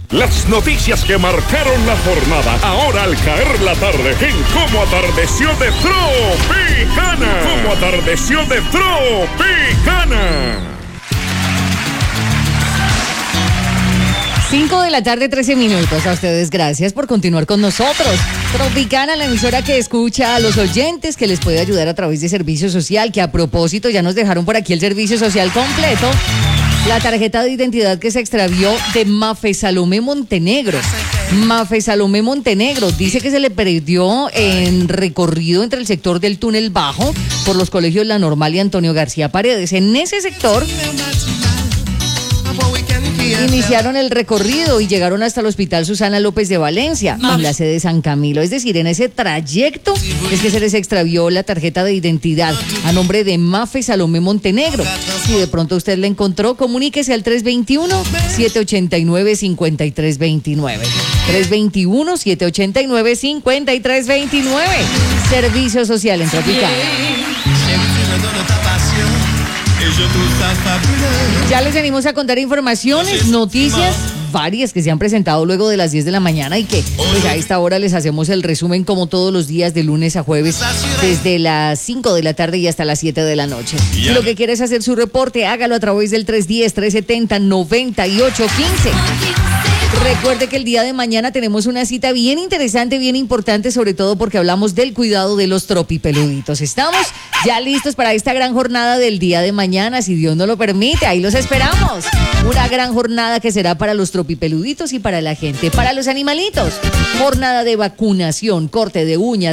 Las noticias que marcaron la jornada, ahora al caer la tarde, en Cómo Atardeció de Tropicana. Cómo Atardeció de Tropicana. 5 de la tarde, 13 minutos. A ustedes gracias por continuar con nosotros. Tropicana, la emisora que escucha a los oyentes, que les puede ayudar a través de servicio social, que a propósito ya nos dejaron por aquí el servicio social completo. La tarjeta de identidad que se extravió de Mafe Salomé Montenegro. Mafe Salomé Montenegro dice que se le perdió en recorrido entre el sector del Túnel Bajo por los colegios La Normal y Antonio García Paredes. En ese sector iniciaron el recorrido y llegaron hasta el Hospital Susana López de Valencia, en la sede de San Camilo. Es decir, en ese trayecto es que se les extravió la tarjeta de identidad a nombre de Mafe Salomé Montenegro. Si de pronto usted la encontró, comuníquese al 321-789-5329. 321-789-5329. Servicio social en Tropicana. Ya les venimos a contar informaciones, noticias varias que se han presentado luego de las 10 de la mañana y que pues a esta hora les hacemos el resumen como todos los días de lunes a jueves desde las 5 de la tarde y hasta las 7 de la noche. Si lo que quieres hacer su reporte, hágalo a través del 310-370-9815. Recuerde que el día de mañana tenemos una cita bien interesante, bien importante, sobre todo porque hablamos del cuidado de los tropipeluditos. Estamos ya listos para esta gran jornada del día de mañana, si Dios nos lo permite, ahí los esperamos. Una gran jornada que será para los tropipeluditos y para la gente, para los animalitos. Jornada de vacunación, corte de uñas,